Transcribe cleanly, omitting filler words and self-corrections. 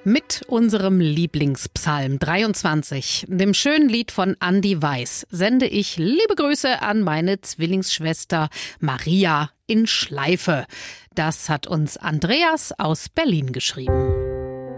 Mit unserem Lieblingspsalm 23, dem schönen Lied von Andi Weiß, sende ich liebe Grüße an meine Zwillingsschwester Maria in Schleife. Das hat uns Andreas aus Berlin geschrieben.